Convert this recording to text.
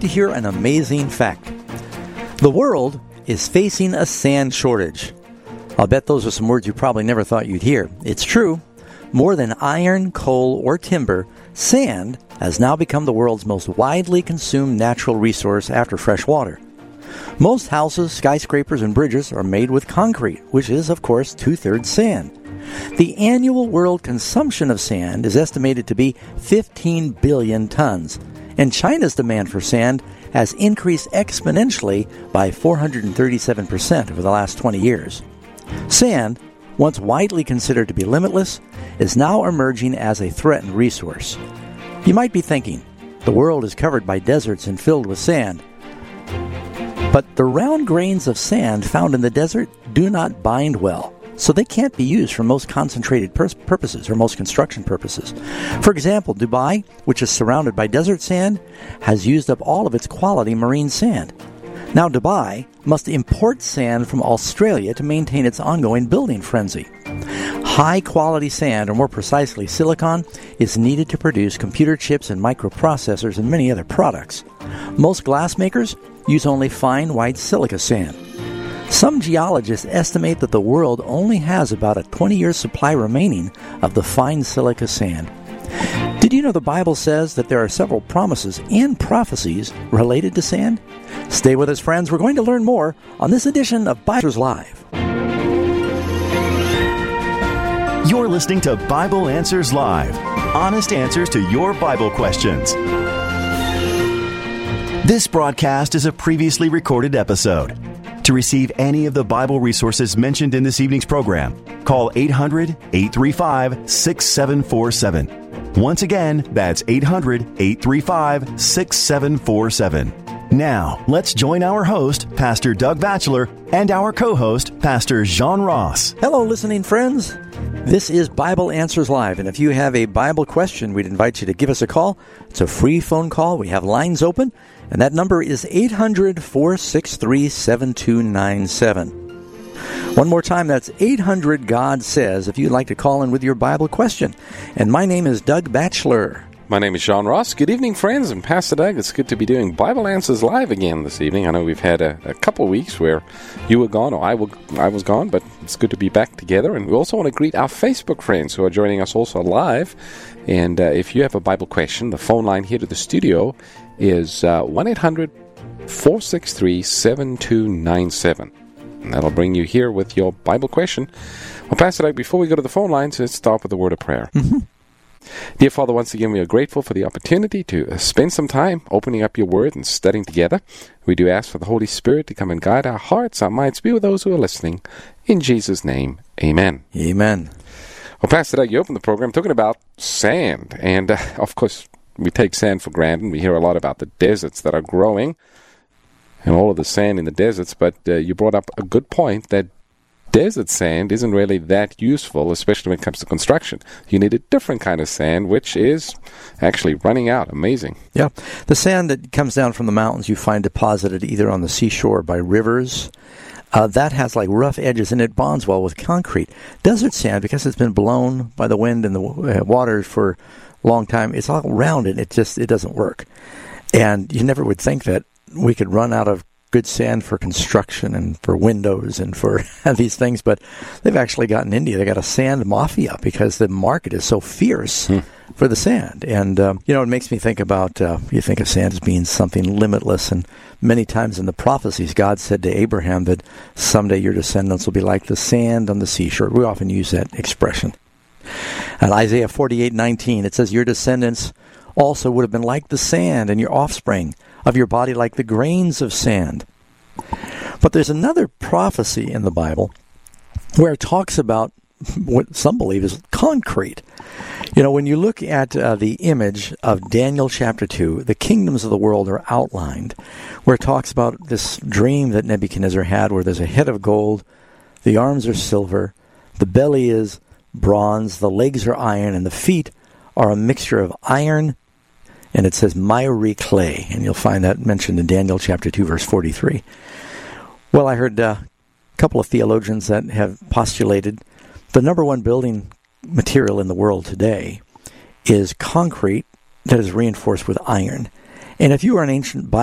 to hear an amazing fact. The world is facing a sand shortage. I'll bet those are some words you probably never thought you'd hear. It's true. More than iron, coal, or timber, sand has now become the world's most widely consumed natural resource after fresh water. Most houses, skyscrapers, and bridges are made with concrete, which is, of course, 2/3 sand. The annual world consumption of sand is estimated to be 15 billion tons, and China's demand for sand has increased exponentially by 437% over the last 20 years. Sand, once widely considered to be limitless, is now emerging as a threatened resource. You might be thinking, the world is covered by deserts and filled with sand. But the round grains of sand found in the desert do not bind well, so they can't be used for most concentrated purposes or most construction purposes. For example, Dubai, which is surrounded by desert sand, has used up all of its quality marine sand. Now Dubai must import sand from Australia to maintain its ongoing building frenzy. High-quality sand, or more precisely silicon, is needed to produce computer chips and microprocessors and many other products. Most glass makers use only fine white silica sand. Some geologists estimate that the world only has about a 20-year supply remaining of the fine silica sand. Did you know the Bible says that there are several promises and prophecies related to sand? Stay with us, friends. We're going to learn more on this edition of Bible Answers Live. You're listening to Bible Answers Live. Honest answers to your Bible questions. This broadcast is a previously recorded episode. To receive any of the Bible resources mentioned in this evening's program, call 800-835-6747. Once again, that's 800-835-6747. Now, let's join our host, Pastor Doug Batchelor, and our co-host, Pastor John Ross. Hello, listening friends. This is Bible Answers Live, and if you have a Bible question, we'd invite you to give us a call. It's a free phone call. We have lines open, and that number is 800-463-7297. One more time, that's 800-GOD-SAYS if you'd like to call in with your Bible question. And my name is Doug Batchelor. My name is John Ross. Good evening, friends, and Pastor Doug. It's good to be doing Bible Answers Live again this evening. I know we've had a couple of weeks where you were gone or I was gone, but it's good to be back together. And we also want to greet our Facebook friends who are joining us also live. And if you have a Bible question, the phone line here to the studio is 1-800-463-7297. And that'll bring you here with your Bible question. Well, Pastor Doug, before we go to the phone lines, let's start with a word of prayer. Mm-hmm. Dear Father, once again, we are grateful for the opportunity to spend some time opening up your word and studying together. We do ask for the Holy Spirit to come and guide our hearts, our minds, be with those who are listening. In Jesus' name, amen. Amen. Well, Pastor Doug, you opened the program talking about sand. And, of course, we take sand for granted. We hear a lot about the deserts that are growing and all of the sand in the deserts. But you brought up a good point that desert sand isn't really that useful, especially when it comes to construction. You need a different kind of sand, which is actually running out. Amazing. Yeah. The sand that comes down from the mountains you find deposited either on the seashore by rivers. That has like rough edges and it bonds well with concrete. Desert sand, because it's been blown by the wind and the water for a long time, it's all rounded. It doesn't work. And you never would think that we could run out of good sand for construction and for windows and for these things, but they've actually got in India, they got a sand mafia because the market is so fierce for the sand. And, it makes me think about, you think of sand as being something limitless, and many times in the prophecies, God said to Abraham that someday your descendants will be like the sand on the seashore. We often use that expression. And Isaiah 48:19, it says, your descendants also would have been like the sand, and your offspring of your body like the grains of sand. But there's another prophecy in the Bible where it talks about what some believe is concrete. When you look at the image of Daniel chapter 2, the kingdoms of the world are outlined, where it talks about this dream that Nebuchadnezzar had, where there's a head of gold, the arms are silver, the belly is bronze, the legs are iron, and the feet are a mixture of iron, and it says miry clay, and you'll find that mentioned in Daniel chapter 2, verse 43. Well, I heard a couple of theologians that have postulated the number one building material in the world today is concrete that is reinforced with iron. And if you are an ancient Bible